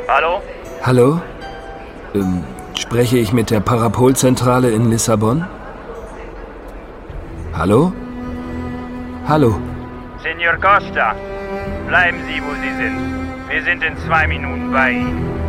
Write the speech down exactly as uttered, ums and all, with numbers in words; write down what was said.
Hallo? Hallo? Ähm, spreche ich mit der Parapol-Zentrale in Lissabon? Hallo? Hallo? Senor Costa, bleiben Sie, wo Sie sind. Wir sind in zwei Minuten bei Ihnen.